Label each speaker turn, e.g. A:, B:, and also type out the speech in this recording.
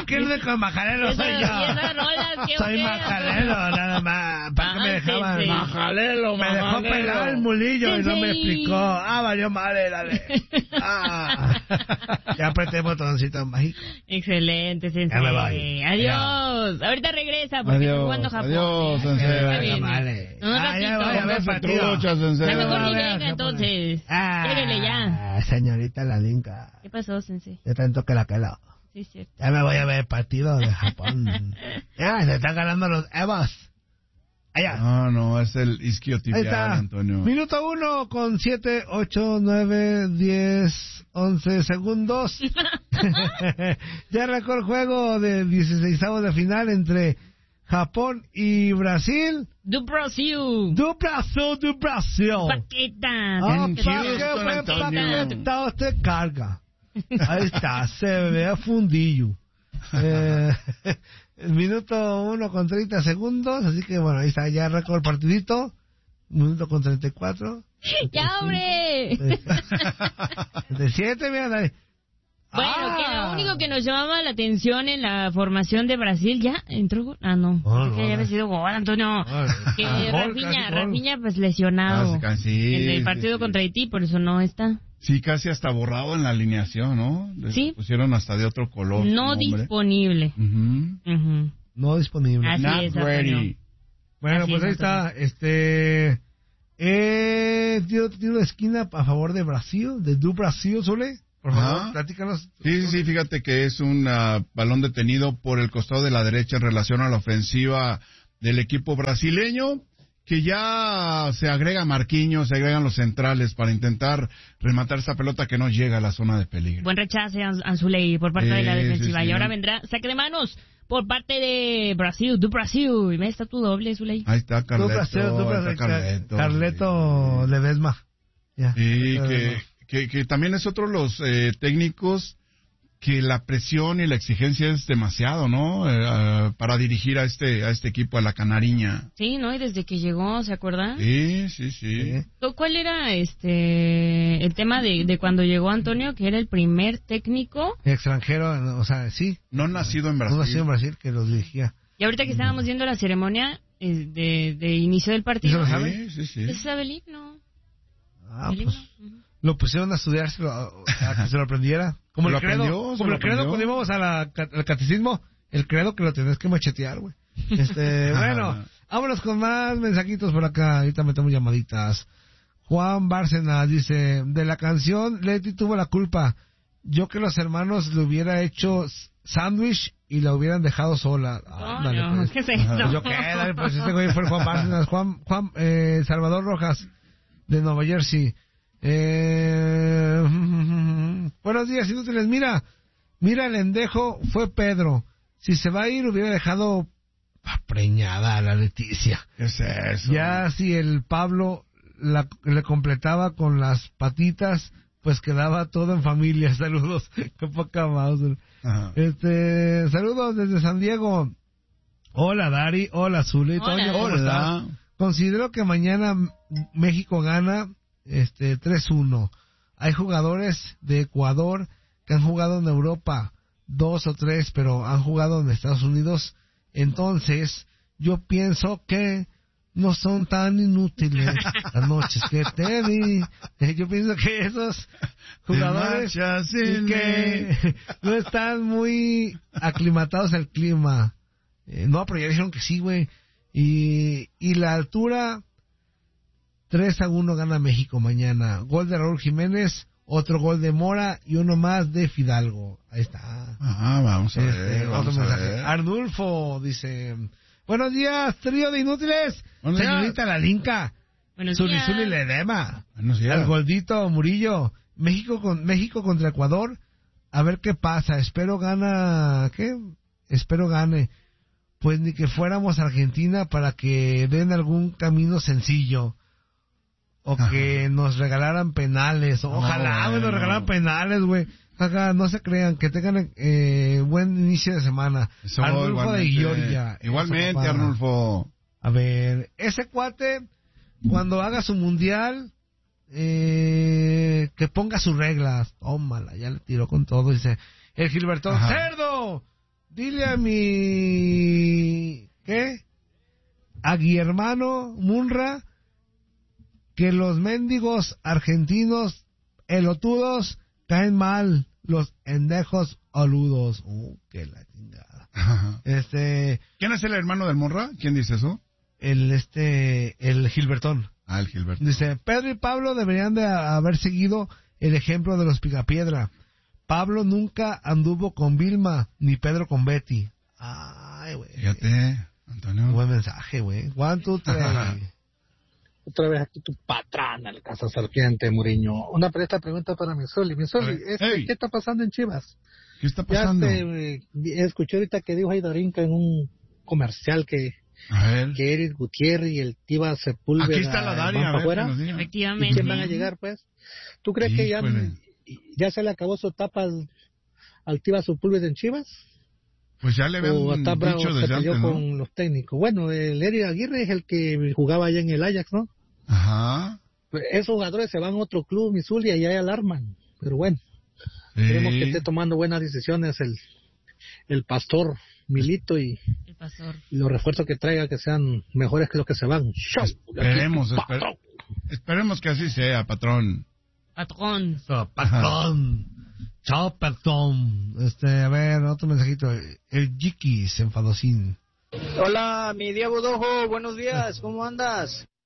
A: ¿quién es con Majalelo? Soy yo. Soy Majalelo, nada más. ¿Para qué me dejaban?
B: Majalelo,
A: Me dejó pelar el mulillo y no me explicó. Valió madre, dale. Ya apreté el botoncito mágico.
B: Excelente, Sensei.
A: Ya me voy.
B: Adiós. Ahorita regresa porque está jugando Japón.
C: Adiós, Sensei.
A: Vale.
B: Un ratito.
A: Ya voy a ver partido.
B: La mejor ni venga, entonces. Lléguele ya.
A: Señorita la Linka.
B: ¿Qué pasó, Sensei?
A: Yo tanto que la quelo.
B: Sí, es cierto.
A: Ya me voy a ver el partido de Japón. Ya, se están ganando los Evos. Allá.
C: No, es el
A: Ahí
C: isquiotibial,
A: está.
C: Antonio.
A: Minuto 1 con 7, 8, 9, 10, 11 segundos. Ya arrancó el juego de 16avos de final entre Japón y Brasil.
B: Do Brasil.
A: Do Brasil.
B: Paqueta.
A: Paqueta te carga. Ahí está, se ve fundillo. El minuto 1 con 30 segundos, así que bueno, ahí está, ya arrancó el partidito. Minuto con 34.
B: ¡Ya, hombre!
A: 37, mira, dale.
B: Bueno, que lo único que nos llamaba la atención en la formación de Brasil, ¿ya entró gol? No, que ya había sido gol, Antonio. Que Rafinha pues lesionado en el partido contra Haití, por eso no está.
C: Sí, casi hasta borrado en la alineación, ¿no?
B: Sí.
C: Pusieron hasta de otro color.
B: No disponible.
A: No disponible.
B: Así
C: Not
B: es,
C: ready.
B: Antonio.
A: Bueno,
B: Así
A: pues
B: es,
A: ahí está, tiro de esquina a favor de Brasil, de Do Brasil, Sole. Por favor, platícanos.
C: Sí, fíjate que es un balón detenido por el costado de la derecha en relación a la ofensiva del equipo brasileño, que ya se agrega Marquinhos, se agregan los centrales para intentar rematar esa pelota que no llega a la zona de peligro.
B: Buen rechace, Anzulei, por parte de la defensiva.
C: Sí.
B: Y ahora vendrá saque de manos por parte de Brasil, Do Brasil. Y me está tu doble, Anzulei.
C: Ahí está Carleto.
A: Carleto Ledesma. Ya.
C: Sí, que también es otro de los técnicos que la presión y la exigencia es demasiado, ¿no? Para dirigir a este equipo, a la Canariña.
B: Sí, ¿no? Y desde que llegó, ¿se acuerda?
C: Sí.
B: ¿Cuál era el tema de cuando llegó Antonio, que era el primer técnico?
A: Extranjero, o sea, sí.
C: No nacido en Brasil.
A: No nacido en Brasil, que los dirigía.
B: Y ahorita que estábamos viendo la ceremonia de inicio del partido.
A: ¿Sí lo sabe?
C: Sí.
B: ¿Ese sabe el himno?
A: Pues lo pusieron a estudiárselo, a que se lo aprendiera. Como el credo, cuando íbamos al catecismo, el credo que lo tenés que machetear, güey. Bueno, vámonos con más mensajitos por acá. Ahorita metemos llamaditas. Juan Bárcena dice, de la canción Leti tuvo la culpa. Yo que los hermanos le hubiera hecho sándwich y la hubieran dejado sola.
B: Pues. ¿Qué es eso?
A: Yo qué, dale, pues este güey fue Juan Bárcena. Juan Salvador Rojas, de Nueva Jersey. Buenos días, inútiles. Mira, el endejo fue Pedro. Si se va a ir, hubiera dejado preñada a la Leticia.
C: ¿Qué es eso?
A: Ya si el Pablo le completaba con las patitas, pues quedaba todo en familia. Saludos. Qué poca más. Saludos desde San Diego. Hola, Dari. Hola, Zuli.
B: Hola.
A: ¿Cómo estás? Considero que mañana México gana 3-1. Hay jugadores de Ecuador que han jugado en Europa, 2 o 3, pero han jugado en Estados Unidos. Entonces, yo pienso que no son tan inútiles las noches que te vi. Yo pienso que esos jugadores que no están muy aclimatados al clima. No, pero ya dijeron que sí, güey. Y la altura, 3-1 gana México mañana. Gol de Raúl Jiménez, otro gol de Mora y uno más de Fidalgo. Ahí está.
C: Vamos a ver.
A: Arnulfo dice, buenos días, trío de inútiles. Señorita La Linka.
B: Buenos días.
A: Zuli Ledema.
C: Buenos días.
A: El Goldito Murillo. México contra Ecuador. A ver qué pasa. Espero gane. Pues ni que fuéramos a Argentina para que den algún camino sencillo. O que nos regalaran penales. Ojalá nos regalaran penales, güey. Acá no se crean, que tengan buen inicio de semana. Arnulfo de Georgia.
C: Igualmente, Arnulfo.
A: A ver, ese cuate, cuando haga su mundial, que ponga sus reglas. Tómala, ya le tiró con todo. Dice, el Gilbertón, ¡cerdo! dile a mi... ¿Qué? A Guillermano Munra que los mendigos argentinos elotudos caen mal, los endejos oludos. Que la chingada.
C: ¿Quién es el hermano del Munra? ¿Quién dice eso?
A: El Gilbertón.
C: El Gilbertón.
A: Dice, Pedro y Pablo deberían de haber seguido el ejemplo de los Picapiedra. Pablo nunca anduvo con Vilma, ni Pedro con Betty. Ay, güey.
C: Fíjate, Antonio.
A: Buen mensaje, güey. 1, 2, 3.
D: Otra vez aquí tu patrana, el Casa Serpiente, Muriño. Una pregunta para Misoli. Misoli, ¿qué está pasando en Chivas?
C: ¿Qué está pasando?
D: Escuché ahorita que dijo ahí Darinka en un comercial que Eric Gutiérrez y el Tiva Sepúlveda
C: aquí está la Daria,
D: van para afuera.
B: Efectivamente.
D: ¿Y quién van a llegar, pues? ¿Tú crees que ya se le acabó su etapa al Tiva Sepúlveda en Chivas?
C: Pues ya le veo un dicho desde antes, ¿no?
D: Con los técnicos. Bueno, el Eric Aguirre es el que jugaba allá en el Ajax, ¿no?
C: Ajá.
D: Pues esos jugadores se van a otro club, Missouri, y ahí alarman. Pero bueno, esperemos que esté tomando buenas decisiones el pastor Milito y los refuerzos que traiga que sean mejores que los que se van.
C: Esperemos que así sea, patrón.
B: Patrón.
A: Chao, patrón. A ver, otro mensajito. El Jiquis, enfadosín.
E: Hola, mi Diego Dojo, buenos días, ¿cómo andas?